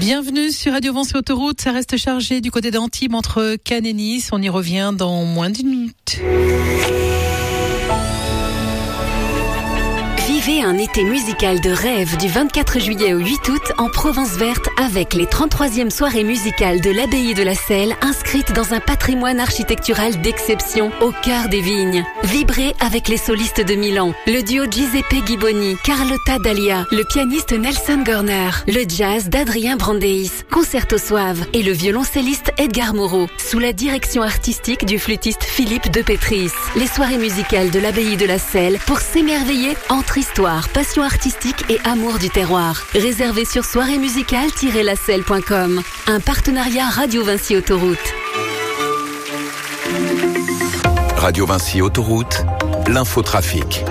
Bienvenue sur Radio Vancey Autoroute. Ça reste chargé du côté d'Antibes entre Cannes et Nice. On y revient dans moins d'une minute. Vivez un été musical de rêve du 24 juillet au 8 août en Provence verte avec les 33e soirées musicales de l'Abbaye de la Selle inscrites dans un patrimoine architectural d'exception au cœur des vignes. Vibrez avec les solistes de Milan, le duo Giuseppe Ghiboni, Carlotta Dahlia, le pianiste Nelson Gorner, le jazz d'Adrien Brandeis, Concerto Suave et le violoncelliste Edgar Moreau, sous la direction artistique du flûtiste Philippe de Petris. Les soirées musicales de l'Abbaye de la Selle pour s'émerveiller entre histoire, passion artistique et amour du terroir. Réservé sur soirée-musicale-lacelle.com. Un partenariat Radio Vancey Autoroute. Radio Vancey Autoroute, l'infotrafic.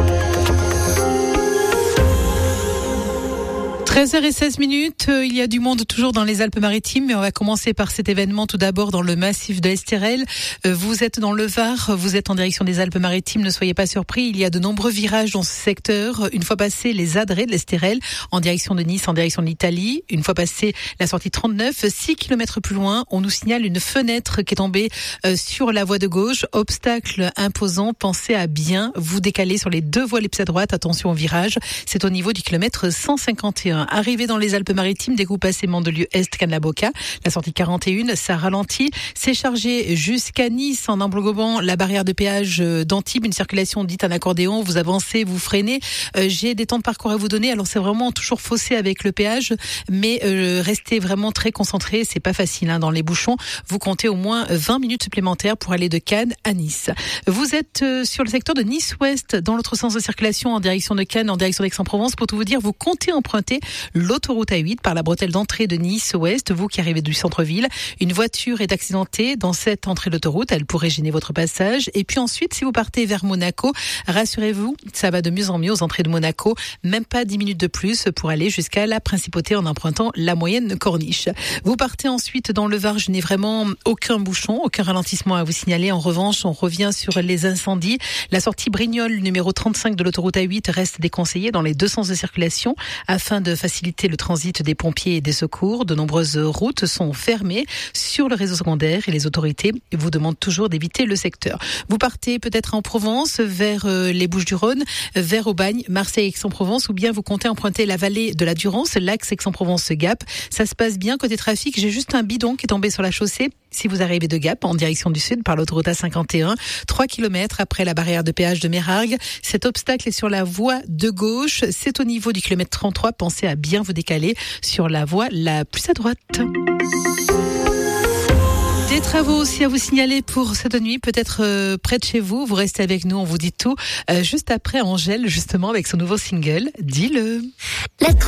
13h16, il y a du monde toujours dans les Alpes-Maritimes, mais on va commencer par cet événement tout d'abord dans le massif de l'Estérel. Vous êtes dans le Var, vous êtes en direction des Alpes-Maritimes, ne soyez pas surpris, il y a de nombreux virages dans ce secteur. Une fois passé les adrets de l'Estérel, en direction de Nice, en direction de l'Italie, une fois passé la sortie 39, 6 km plus loin, on nous signale une fenêtre qui est tombée sur la voie de gauche. Obstacle imposant, pensez à bien vous décaler sur les deux voies les plus à droite, attention au virage, c'est au niveau du kilomètre 151. Arrivé dans les Alpes-Maritimes, dès que vous passez Mandelieu-Est, Cannes-la-Boca, la sortie 41, ça ralentit. C'est chargé jusqu'à Nice, en englobant la barrière de péage d'Antibes, une circulation dite un accordéon. Vous avancez, vous freinez. J'ai des temps de parcours à vous donner. Alors c'est vraiment toujours faussé avec le péage, mais restez vraiment très concentrés. C'est pas facile dans les bouchons. Vous comptez au moins 20 minutes supplémentaires pour aller de Cannes à Nice. Vous êtes sur le secteur de Nice-Ouest, dans l'autre sens de circulation, en direction de Cannes, en direction d'Aix-en-Provence. Pour tout vous dire, vous comptez emprunter l'autoroute A8 par la bretelle d'entrée de Nice-Ouest, vous qui arrivez du centre-ville. Une voiture est accidentée dans cette entrée d'autoroute, elle pourrait gêner votre passage. Et puis ensuite, si vous partez vers Monaco, rassurez-vous, ça va de mieux en mieux aux entrées de Monaco. Même pas 10 minutes de plus pour aller jusqu'à la Principauté en empruntant la moyenne corniche. Vous partez ensuite dans le Var, je n'ai vraiment aucun bouchon, aucun ralentissement à vous signaler. En revanche, on revient sur les incendies. La sortie Brignoles, numéro 35 de l'autoroute A8, reste déconseillée dans les deux sens de circulation afin de faciliter le transit des pompiers et des secours. De nombreuses routes sont fermées sur le réseau secondaire et les autorités vous demandent toujours d'éviter le secteur. Vous partez peut-être en Provence, vers les Bouches-du-Rhône, vers Aubagne, Marseille, Aix-en-Provence, ou bien vous comptez emprunter la vallée de la Durance, l'axe Aix-en-Provence-Gap. Ça se passe bien côté trafic. J'ai juste un bidon qui est tombé sur la chaussée. Si vous arrivez de Gap en direction du sud par l'autoroute A51, 3 km après la barrière de péage de Mérargues, cet obstacle est sur la voie de gauche. C'est au niveau du kilomètre 33. Pensez à bien vous décaler sur la voie la plus à droite. Des travaux aussi à vous signaler pour cette nuit, peut-être près de chez vous. Vous restez avec nous, on vous dit tout. Juste après Angèle, justement, avec son nouveau single, Dis-le.